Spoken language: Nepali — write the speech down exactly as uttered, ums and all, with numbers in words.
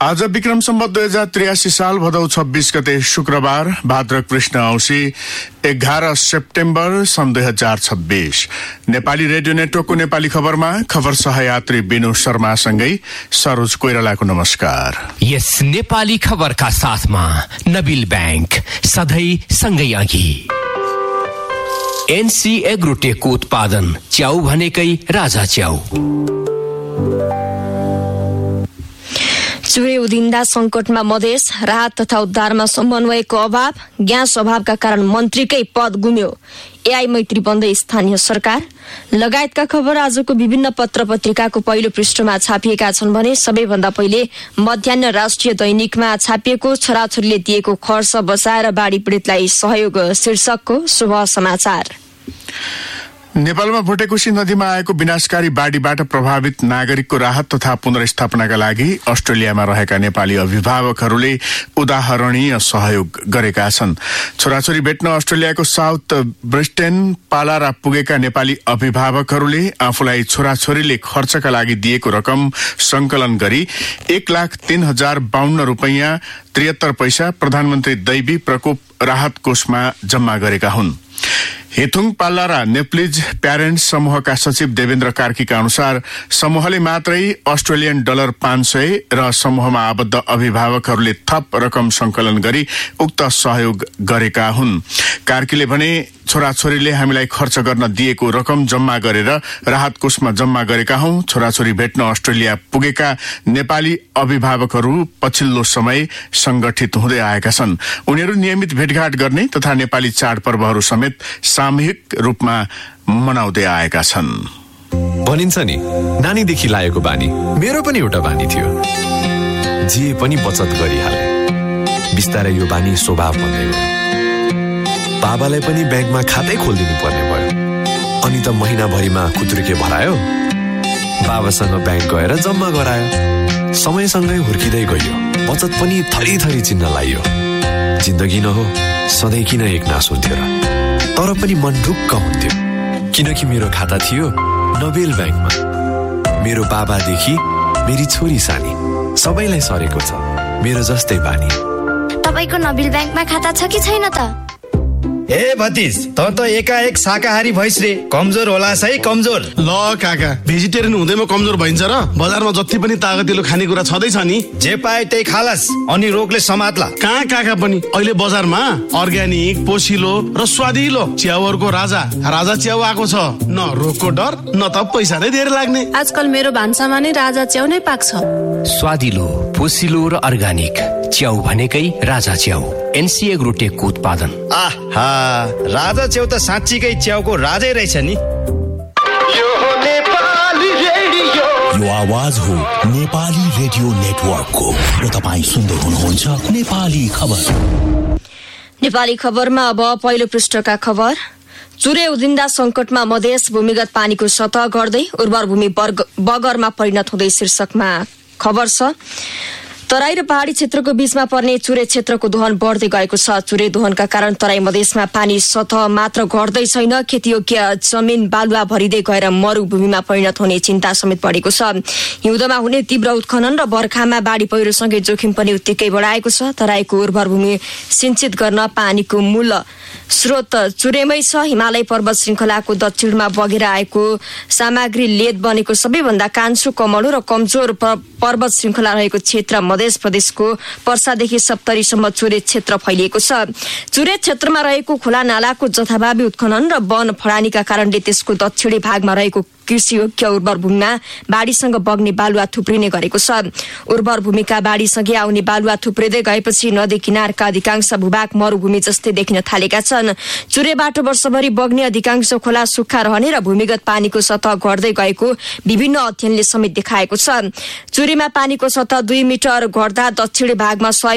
आज विक्रम सम्वत दुई हजार त्रियासी साल भदौ छब्बीस गते शुक्रबार भाद्र कृष्ण औँसी एघार सेप्टेम्बर सन् दुई हजार छब्बीस नेपाली रेडियो नेटवर्कको नेपाली खबरमा खबर सहयात्री बिनु शर्मासँगै सरोज कोइरालाको नमस्कार। यस नेपाली खबरका साथमा नबिल बैंक सधैँ सँगै अघि। एनसी एग्रोटेकको उत्पादन च्याउ भनेकै राजा च्याउ। चुरे उदिन्दा संकटमा मधेस, राहत तथा उद्धारमा समन्वयको अभाव, ग्यास अभावका कारण मन्त्रीकै पद गुम्यो, एआई मैत्री बन्दै स्थानीय सरकार लगायतका खबर आजको विभिन्न पत्र पत्रिकाको पहिलो पृष्ठमा छापिएका छन् भने सबैभन्दा पहिले मध्याह्न राष्ट्रिय दैनिकमा छापिएको छोराछोरीले दिएको खर्च बचाएर बाढी पीडितलाई सहयोग शीर्षकको शुभ समाचार। नेपालमा भोटेकोशी नदीमा आएको विनाशकारी बाढीबाट प्रभावित नागरिकको राहत तथा पुनर्स्थापनाका लागि अस्ट्रेलियामा रहेका नेपाली अभिभावकहरूले उदाहरणीय सहयोग गरेका छन्। छोराछोरी भेट्न अस्ट्रेलियाको साउथ ब्रिस्टेन पालारा पुगेका नेपाली अभिभावकहरूले आफूलाई छोराछोरीले खर्चका लागि दिएको रकम संकलन गरी एक लाख तीन हजार बाहन्न रूपैयाँ त्रिहत्तर पैसा प्रधानमन्त्री दैवी प्रकोप राहत कोषमा जम्मा गरेका हुन्। हेथुङ पाल्लारा नेप्लिज प्यारेन्ट्स समूहका सचिव देवेन्द्र कार्कीका अनुसार समूहले मात्रै अस्ट्रेलियन डलर पाँच सय र समूहमा आबद्ध अभिभावकहरूले थप रकम संकलन गरी उक्त सहयोग गरेका हुन्। कार्कीले भने छोराछोरीले हामीलाई खर्च गर्न दिएको रकम जम्मा गरेर राहत कोषमा जम्मा गरेका हौं। छोराछोरी भेट्न अस्ट्रेलिया पुगेका नेपाली अभिभावकहरू पछिल्लो समय संगठित हुँदै आएका छन्। उनीहरू नियमित भेटघाट गर्ने तथा नेपाली चाडपर्वहरू समेत सामूहिक रूपमा मनाउँदै आएका छन्। भनिन्छ नि, नानीदेखि लागेको बानी मेरो पनि एउटा बानी थियो। जे पनि बचत गरिहाले, बिस्तारै यो बानी स्वभाव बन्दै गयो। बाबालाई पनि ब्याङ्कमा खातै खोलिदिनु पर्ने भयो। अनि त महिनाभरिमा खुत्रुके भरायो, बाबासँग ब्याङ्क गएर जम्मा गरायो। समयसँगै हुर्किँदै गयो, बचत पनि थरी थरी चिन्न लागियो। जिन्दगी न हो सधैँ किन एक नास हुन्थ्यो र, तर पनि मन ढुक्क हुन्थ्यो किनकि मेरो खाता थियो नबेल ब्याङ्कमा। मेरो बाबादेखि मेरी छोरी सानी सबैलाई सरेको छ मेरो जस्तै बानी। तपाईको नबेल ब्याङ्कमा खाता छ कि छैन त? ए भतिज, त त एकाएक शाकाहारी भइस रे, कमजोर होला सही कमजोर। ल काका, भेजिटेरियन हुँदैमा कमजोर भइन्छ र? बजारमा जति पनि तागतिलो खानेकुरा छँदैछ नि, जे पाए त्यही खालास अनि रोगले समात्ला। कहाँ काका पनि अहिले बजारमा अर्ग्यानिक, पोसिलो र स्वादिलो च्याउहरूको राजा राजा च्याउ आएको छ। न रोगको डर न त पैसा नै धेरै लाग्ने। आजकल मेरो भान्सामा नै राजा च्याउ नै पाक्छ। स्वादिलो, पोसिलो र अर्ग्यानिक च्याउ भनेकै राजा च्याउ। एनसी एग्रोटेकको उत्पादन। आहा, राजा च्याउ त साँच्चीकै च्याउको राजै रहेछ नि। यो हो नेपाली रेडियो, यो आवाज हो नेपाली रेडियो नेटवर्कको र तपाईँ सुन्दै हुनुहुन्छ नेपाली खबर। नेपाली खबरमा अब पहिलो पृष्ठका खबर। चुरे उदिन्दा संकटमा मधेस, भूमिगत पानीको सतह घट्दै उर्वर भूमि बगरमा परिणत हुँदै शीर्षकमा खबर छ। तराई र पहाड़ी क्षेत्रको बीचमा पर्ने चुरे क्षेत्रको दोहन बढ्दै गएको छ। चुरे दोहनका कारण तराई मधेसमा पानी सतह मात्र घट्दै छैन, खेतीयोग्य जमिन बालुवा भरिँदै गएर मरुभूमिमा परिणत हुने चिन्ता समेत बढेको छ। हिउँदोमा हुने तीव्र उत्खनन र बर्खामा बाढी पहिरोसँगै जोखिम पनि उत्तिकै बढाएको छ। तराईको उर्वर भूमि सिंचित गर्न पानीको मूल स्रोत चुरेमै छ। हिमालय पर्वत श्रृङ्खलाको दक्षिणमा बगेर आएको सामग्री लेद बनेको सबैभन्दा कान्छो, कमलो र कमजोर पर्वत श्रृङ्खला रहेको क्षेत्र मधेस प्रदेशको पर्सादेखि सप्तरीसम्म चुरे क्षेत्र फैलिएको छ। चुरे क्षेत्रमा रहेको खोला नालाको जथाभावी उत्खनन र वन फडानीका कारणले त्यसको दक्षिणी भागमा रहेको कृषि योग्य उर्वर भूमिमा बाढीसँग बग्ने बालुवा थुप्रिने गरेको छ। उर्वर भूमिका बाढीसँगै आउने बालुवा थुप्रिँदै गएपछि नदी किनारका अधिकांश भूभाग मरुभूमि जस्तै देखिन थालेका छन्। चुरेबाट वर्षभरि बग्ने अधिकांश खोला सुक्खा रहने र भूमिगत पानीको सतह घट्दै गएको विभिन्न अध्ययनले समेत देखाएको छ। चुरेमा पानीको सतह दुई मिटर घट्दा दक्षिणी भागमा